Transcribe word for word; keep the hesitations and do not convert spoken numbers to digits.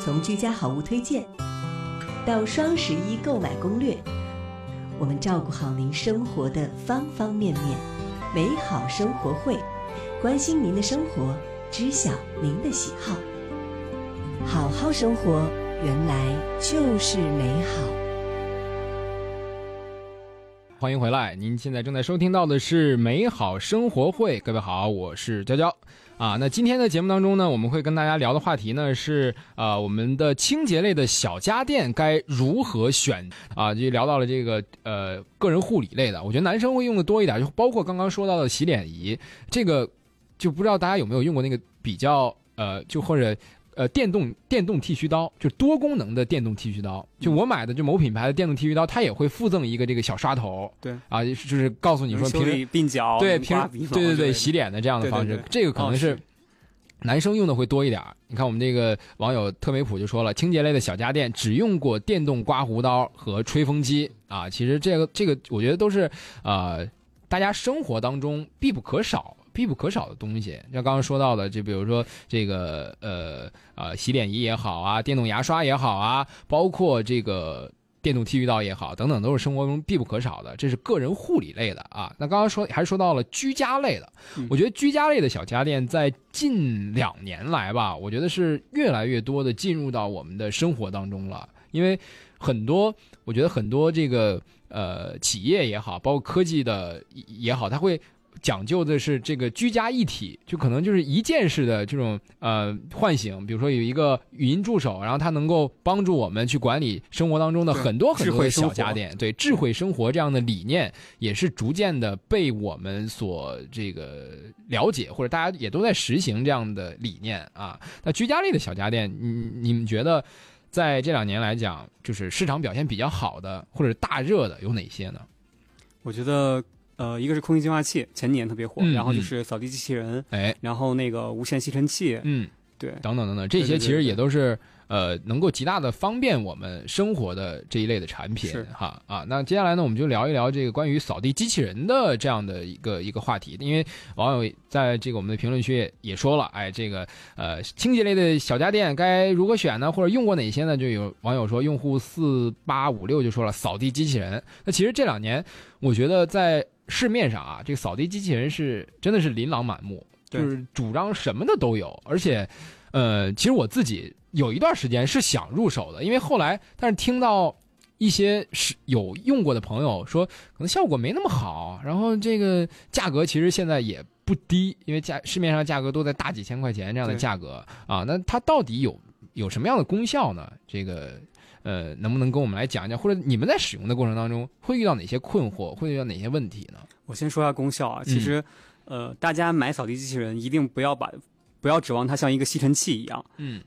从居家好物推荐到双十一购买攻略，我们照顾好您生活的方方面面。美好生活会，关心您的生活，知晓您的喜好。好好生活，原来就是美好。 欢迎回来，您现在正在收听到的是美好生活会。各位好，我是娇娇啊。那今天的节目当中呢，我们会跟大家聊的话题呢是呃我们的清洁类的小家电该如何选啊，就聊到了这个呃个人护理类的，我觉得男生会用的多一点，就包括刚刚说到的洗脸仪，这个就不知道大家有没有用过那个比较呃就或者呃，电动电动剃须刀，就多功能的电动剃须刀。就我买的就某品牌的电动剃须刀，它也会附赠一个这个小刷头。 对啊，就是告诉你说平时鬓角， 对平时对对对洗脸的这样的方式， 对对对这个可能是男生用的会多一点。你看我们这个网友特美普就说了，清洁类的小家电只用过电动刮胡刀和吹风机啊。其实这个这个我觉得都是呃大家生活当中必不可少。必不可少的东西，像刚刚说到的，就比如说这个呃呃洗脸仪也好啊，电动牙刷也好啊，包括这个电动剃须刀也好，等等，都是生活中必不可少的。这是个人护理类的啊。那刚刚说还说到了居家类的，我觉得居家类的小家电在近两年来吧，我觉得是越来越多的进入到我们的生活当中了。因为很多，我觉得很多这个呃企业也好，包括科技的也好，它会讲究的是这个居家一体，就可能就是一键式的这种呃唤醒，比如说有一个语音助手，然后它能够帮助我们去管理生活当中的很多很多的小家电。对，智慧生活这样的理念也是逐渐的被我们所这个了解，或者大家也都在实行这样的理念啊。那居家类的小家电，你你们觉得在这两年来讲，就是市场表现比较好的或者大热的有哪些呢？ 我觉得呃，一个是空气净化器，前年特别火， 嗯、 然后就是扫地机器人， 哎， 然后那个无线吸尘器， 嗯， 对， 等等等等，这些其实也都是对对对对呃能够极大的方便我们生活的这一类的产品哈啊。那接下来呢，我们就聊一聊这个关于扫地机器人的这样的一个一个话题，因为网友在这个我们的评论区也说了，哎，这个呃清洁类的小家电该如何选呢？或者用过哪些呢？就有网友说，用户四八五六就说了扫地机器人。那其实这两年，我觉得在市面上啊，这个扫地机器人是真的是琳琅满目，就是主张什么的都有，而且，呃，其实我自己有一段时间是想入手的，因为后来，但是听到一些是有用过的朋友说，可能效果没那么好，然后这个价格其实现在也不低，因为价市面上价格都在大几千块钱这样的价格啊，那它到底有有什么样的功效呢？这个。呃，能不能跟我们来讲一讲，或者你们在使用的过程当中会遇到哪些困惑，会遇到哪些问题呢？ 我先说一下功效啊，其实，嗯、呃，大家买扫地机器人一定不要把不要指望它像一个吸尘器一样， 嗯，